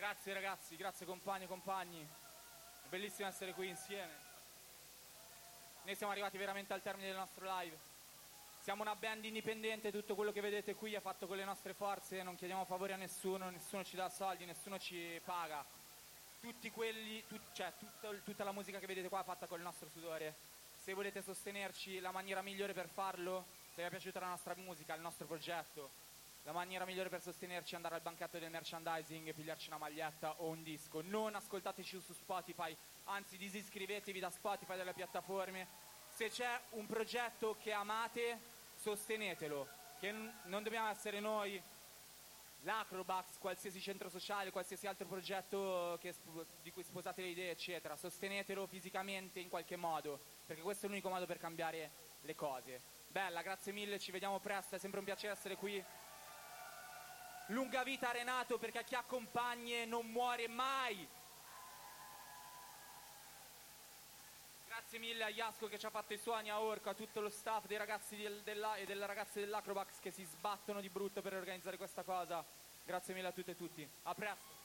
Grazie ragazzi, grazie compagni e compagni. È bellissimo essere qui insieme. Noi siamo arrivati veramente al termine del nostro live. Siamo una band indipendente, tutto quello che vedete qui è fatto con le nostre forze, non chiediamo favori a nessuno, nessuno ci dà soldi, nessuno ci paga. Tutti quelli, tutta la musica che vedete qua è fatta con il nostro sudore. Se volete sostenerci, la maniera migliore per farlo, se vi è piaciuta la nostra musica, il nostro progetto, la maniera migliore per sostenerci è andare al banchetto del merchandising e pigliarci una maglietta o un disco. Non ascoltateci su Spotify, anzi disiscrivetevi da Spotify, dalle piattaforme. Se c'è un progetto che amate, sostenetelo, che non dobbiamo essere noi, l'Acrobax, qualsiasi centro sociale, qualsiasi altro progetto di cui sposate le idee, eccetera. Sostenetelo fisicamente in qualche modo, perché questo è l'unico modo per cambiare le cose. Bella, grazie mille, ci vediamo presto, è sempre un piacere essere qui. Lunga vita a Renato, perché chi ha compagne non muore mai. Grazie mille a Iasko che ci ha fatto i suoni, a Orco, a tutto lo staff dei ragazzi e delle ragazze dell'Acrobax che si sbattono di brutto per organizzare questa cosa. Grazie mille a tutte e tutti. A presto.